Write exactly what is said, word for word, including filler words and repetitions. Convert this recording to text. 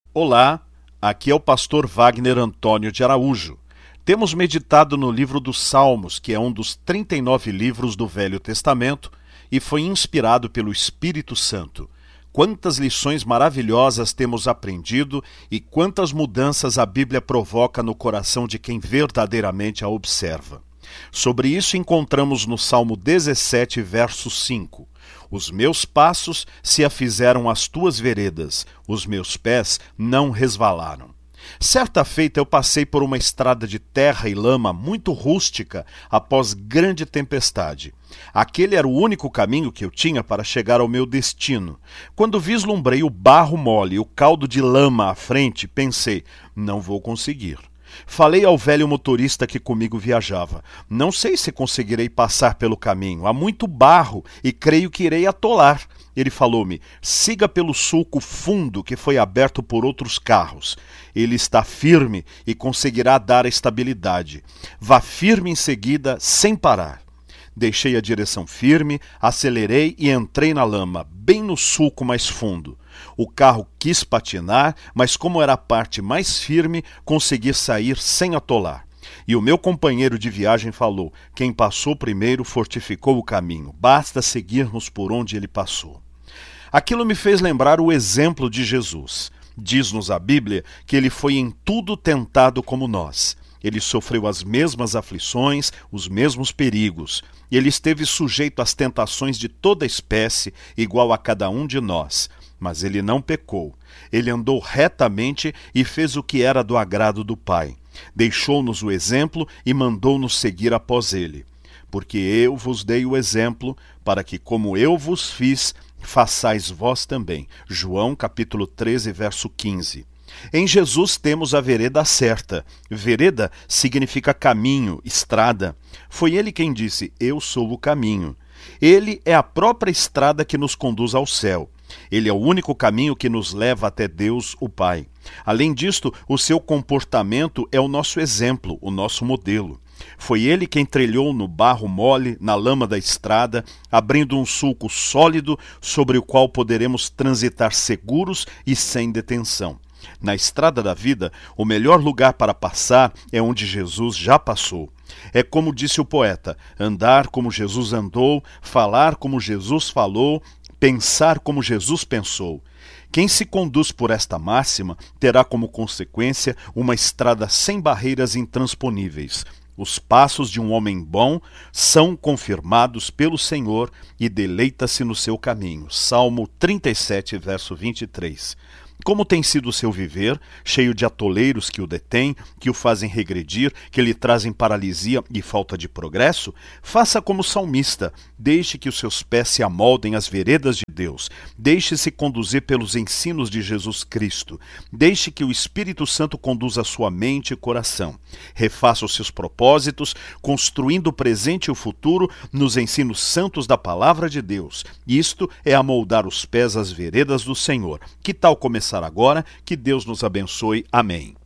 Olá, aqui é o pastor Wagner Antônio de Araújo. Temos meditado no livro dos Salmos, que é um dos trinta e nove livros do Velho Testamento e foi inspirado pelo Espírito Santo. Quantas lições maravilhosas temos aprendido e quantas mudanças a Bíblia provoca no coração de quem verdadeiramente a observa. Sobre isso encontramos no Salmo dezessete, verso cinco. Os meus passos se afizeram às tuas veredas, os meus pés não resvalaram. Certa feita eu passei por uma estrada de terra e lama muito rústica após grande tempestade. Aquele era o único caminho que eu tinha para chegar ao meu destino. Quando vislumbrei o barro mole e o caldo de lama à frente, pensei, não vou conseguir. Falei ao velho motorista que comigo viajava. Não sei se conseguirei passar pelo caminho. Há muito barro e creio que irei atolar. Ele falou-me, siga pelo sulco fundo que foi aberto por outros carros. Ele está firme e conseguirá dar estabilidade. Vá firme em seguida, sem parar. Deixei a direção firme, acelerei e entrei na lama, bem no sulco mais fundo. O carro quis patinar, mas como era a parte mais firme, consegui sair sem atolar. E o meu companheiro de viagem falou, quem passou primeiro fortificou o caminho, basta seguirmos por onde ele passou. Aquilo me fez lembrar o exemplo de Jesus. Diz-nos a Bíblia que ele foi em tudo tentado como nós. Ele sofreu as mesmas aflições, os mesmos perigos. Ele esteve sujeito às tentações de toda espécie, igual a cada um de nós. Mas ele não pecou. Ele andou retamente e fez o que era do agrado do Pai. Deixou-nos o exemplo e mandou-nos seguir após ele. Porque eu vos dei o exemplo, para que, como eu vos fiz, façais vós também. João capítulo treze, verso quinze. Em Jesus temos a vereda certa. Vereda significa caminho, estrada. Foi ele quem disse, eu sou o caminho. Ele é a própria estrada que nos conduz ao céu. Ele é o único caminho que nos leva até Deus, o Pai. Além disto, o seu comportamento é o nosso exemplo, o nosso modelo. Foi ele quem trilhou no barro mole, na lama da estrada, abrindo um sulco sólido sobre o qual poderemos transitar seguros e sem detenção. Na estrada da vida, o melhor lugar para passar é onde Jesus já passou. É como disse o poeta, andar como Jesus andou, falar como Jesus falou, pensar como Jesus pensou. Quem se conduz por esta máxima terá como consequência uma estrada sem barreiras intransponíveis. Os passos de um homem bom são confirmados pelo Senhor e deleita-se no seu caminho. Salmo trinta e sete, verso vinte e três. Como tem sido o seu viver, cheio de atoleiros que o detêm, que o fazem regredir, que lhe trazem paralisia e falta de progresso? Faça como o salmista, deixe que os seus pés se amoldem às veredas de Deus, deixe-se conduzir pelos ensinos de Jesus Cristo, deixe que o Espírito Santo conduza a sua mente e coração, refaça os seus propósitos, construindo o presente e o futuro nos ensinos santos da palavra de Deus. Isto é amoldar os pés às veredas do Senhor. Que tal começar agora? Que Deus nos abençoe. Amém.